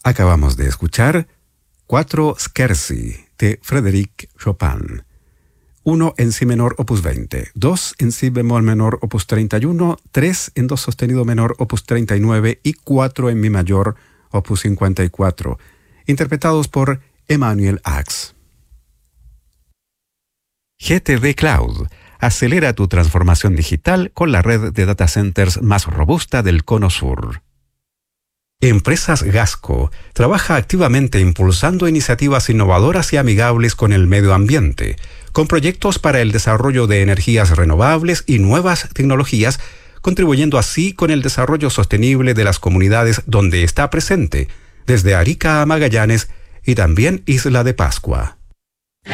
Acabamos de escuchar 4 Scherzi de Frédéric Chopin. 1 en si menor opus 20, 2 en si bemol menor opus 31, 3 en do sostenido menor opus 39 y 4 en mi mayor opus 54, interpretados por Emanuel Ax. GTD Cloud. Acelera tu transformación digital con la red de data centers más robusta del Cono Sur. Empresas Gasco trabaja activamente impulsando iniciativas innovadoras y amigables con el medio ambiente, con proyectos para el desarrollo de energías renovables y nuevas tecnologías, contribuyendo así con el desarrollo sostenible de las comunidades donde está presente, desde Arica a Magallanes y también Isla de Pascua.